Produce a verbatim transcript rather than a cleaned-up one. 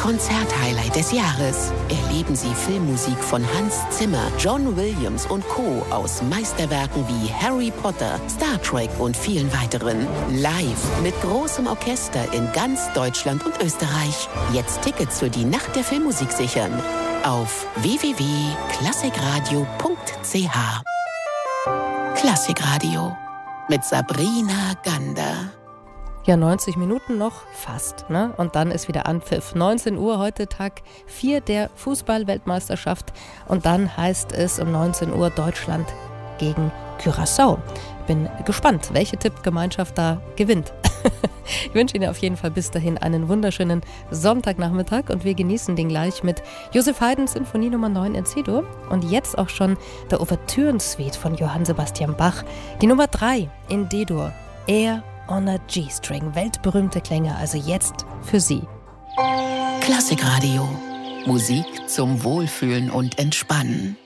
Konzert-Highlight des Jahres. Erleben Sie Filmmusik von Hans Zimmer, John Williams und Co. aus Meisterwerken wie Harry Potter, Star Trek und vielen weiteren. Live mit großem Orchester in ganz Deutschland und Österreich. Jetzt Tickets für die Nacht der Filmmusik sichern. Auf w w w punkt klassikradio punkt c h. Klassikradio mit Sabrina Gander. Ja, neunzig Minuten noch, fast, ne? Und dann ist wieder Anpfiff. neunzehn Uhr, heute Tag vier der Fußball-Weltmeisterschaft. Und dann heißt es um neunzehn Uhr Deutschland gegen Curaçao. Bin gespannt, welche Tippgemeinschaft da gewinnt. Ich wünsche Ihnen auf jeden Fall bis dahin einen wunderschönen Sonntagnachmittag und wir genießen den gleich mit Joseph Haydn Sinfonie Nummer neun in C-Dur und jetzt auch schon der Ouvertüren-Suite von Johann Sebastian Bach, die Nummer drei in D-Dur, Air on a G-String, weltberühmte Klänge, also jetzt für Sie. Klassikradio, Musik zum Wohlfühlen und Entspannen.